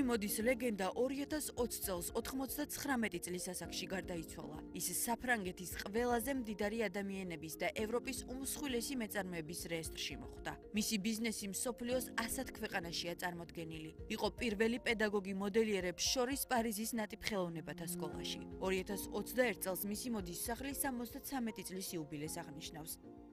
მოდის ლეგენდა 2020 წელს 99 წლის ასაკში გარდაიცვალა. ის საფრანგეთის ყველაზე მდიდარი ადამიანების და ევროპის უმსხვილესი მეწარმეების რეესტრში მოხვდა. მისი ბიზნესი მსოფლიოს 100 ქვეყანაშია წარმოდგენილი. იყო პირველი პედაგოგი მოდელიერებს შორის პარიზის ნატიფხელოვნებათა სკოლაში. 2021 წელს მისი მოდის სახლი 73 წლის იუბილეს აღნიშნავს.